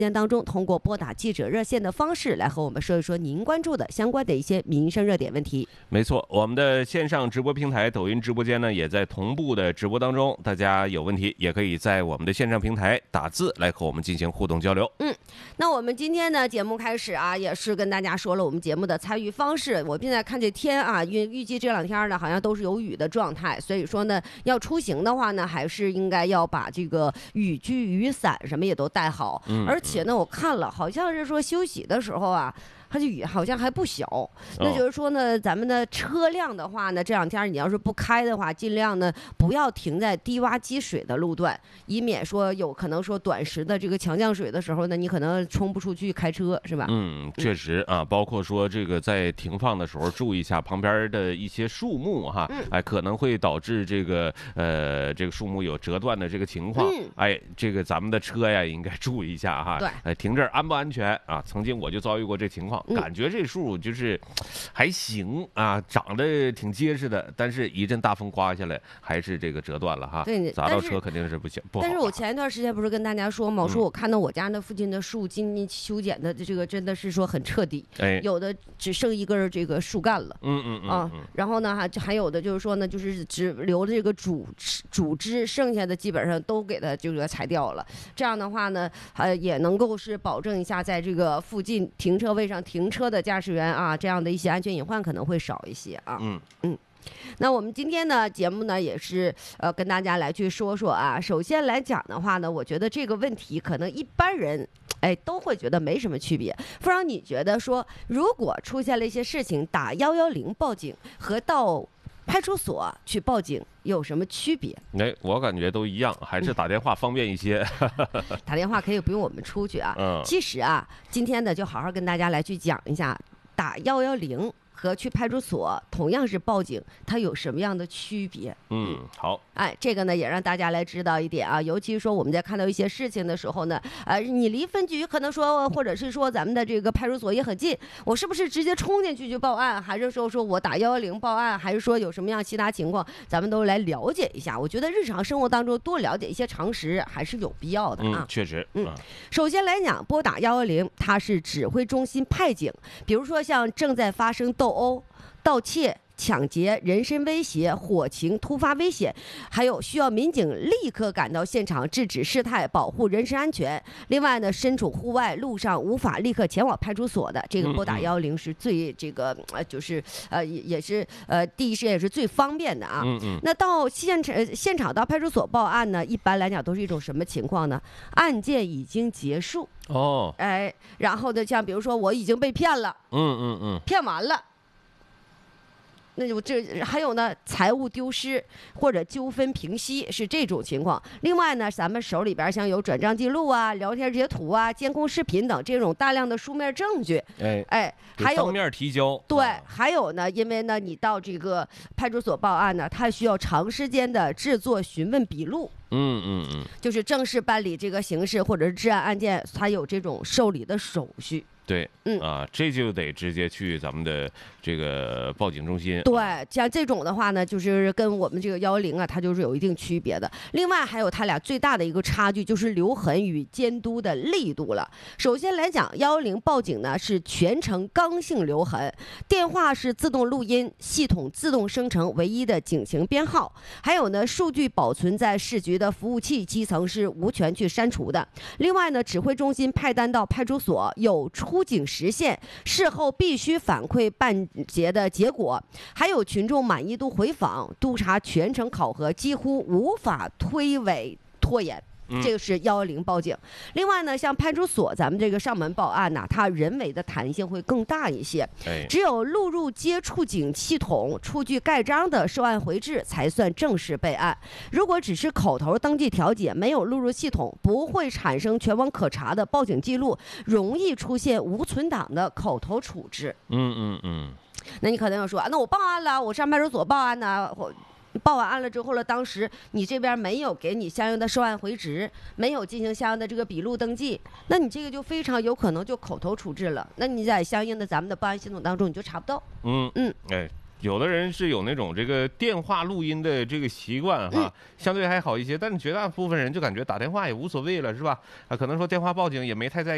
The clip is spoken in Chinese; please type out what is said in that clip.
间当中，通过拨打记者热线的方式来和我们说一说您关注的相关的一些民生热点问题。 没错，我们的线上直播平台抖音直播间呢，也在同步的直播当中，大家有问题也可以在我们的线上平台打字来和我们进行互动交流。 那我们今天呢节目开始啊，也是跟大家说了我们节目的参与方式。我现在看这天啊，预计这2天呢好像都是有雨的状态，所以说呢要出行的话呢，还是应该要把这个雨具、雨伞什么也都带好。而且呢，我看了好像是说休息的时候啊，它这雨好像还不小，那就是说呢，咱们的车辆的话呢，这2天你要是不开的话，尽量呢不要停在低洼积水的路段，以免说有可能说短时的这个强降水的时候呢，你可能冲不出去开车，是吧？ 确实啊，包括说这个在停放的时候注意一下旁边的一些树木哈，可能会导致这个树木有折断的这个情况，这个咱们的车呀应该注意一下哈， 对， 停这儿安不安全啊？曾经我就遭遇过这情况。感觉这树就是还行啊，长得挺结实的，但是一阵大风刮下来，还是这个折断了哈。对，砸到车肯定是不行，不好。 但是我前一段时间不是跟大家说嘛，我说我看到我家那附近的树今年修剪的这个真的是说很彻底，有的只剩一根这个树干了，然后呢还有的就是说呢，就是只留了这个主枝，剩下的基本上都给它这个裁掉了。这样的话呢，也能够是保证一下在这个附近停车位上停车的驾驶员啊，这样的一些安全隐患可能会少一些啊。那我们今天呢节目呢也是跟大家来去说说啊。首先来讲的话呢，我觉得这个问题可能一般人都会觉得没什么区别。不然你觉得说，如果出现了一些事情，打110报警和到派出所去报警有什么区别？ 我感觉都一样，还是打电话方便一些。 打电话可以不用我们出去啊。其实啊，今天呢就好好跟大家来去讲一下，打110和去派出所同样是报警，它有什么样的区别？ 好。 这个呢也让大家来知道一点啊，尤其是说我们在看到一些事情的时候呢，你离分局可能说，或者是说咱们的这个派出所也很近，我是不是直接冲进去就报案，还是说我打110报案，还是说有什么样其他情况，咱们都来了解一下。我觉得日常生活当中多了解一些常识还是有必要的啊。 确实。 首先来讲，拨打110，它是指挥中心派警，比如说像正在发生斗殴、盗窃、抢劫、人身威胁、火情、突发危险，还有需要民警立刻赶到现场制止事态，保护人身安全。另外呢，身处户外路上无法立刻前往派出所的，这个拨打110是最这个就是也是第一时间也是最方便的啊。那到现场到派出所报案呢，一般来讲都是一种什么情况呢？案件已经结束然后呢，像比如说我已经被骗了，骗完了。那就还有呢，财物丢失或者纠纷平息是这种情况。另外呢，咱们手里边像有转账记录啊、聊天截图啊、监控视频等这种大量的书面证据，还有当面提交。 对，还有呢，因为呢，你到这个派出所报案呢，它需要长时间的制作询问笔录。就是正式办理这个刑事或者是治安案件，它有这种受理的手续。 对，这就得直接去咱们的这个报警中心。 对，像这种的话呢，就是跟我们这个110啊，它就是有一定区别的。另外还有它俩最大的一个差距就是留痕与监督的力度了。首先来讲，110报警呢是全程刚性留痕，电话是自动录音，系统自动生成唯一的警情编号，还有呢数据保存在市局的服务器基层是无权去删除的。另外呢，指挥中心派单到派出所有出警时限，事后必须反馈办结的结果，还有群众满意度回访，督查全程考核，几乎无法推诿拖延。这个是110报警。另外呢，像派出所咱们这个上门报案呢，它人为的弹性会更大一些，只有录入接触警系统出具盖章的受案回执才算正式备案。如果只是口头登记调解，没有录入系统，不会产生全网可查的报警记录，容易出现无存档的口头处置。那你可能要说，那我报案了，我上派出所报案呢，报完案了之后了，当时你这边没有给你相应的受案回执，没有进行相应的这个笔录登记，那你这个就非常有可能就口头处置了。那你在相应的咱们的报案系统当中你就查不到。 有的人是有那种这个电话录音的这个习惯哈，相对还好一些，但是绝大部分人就感觉打电话也无所谓了，是吧？可能说电话报警也没太在意。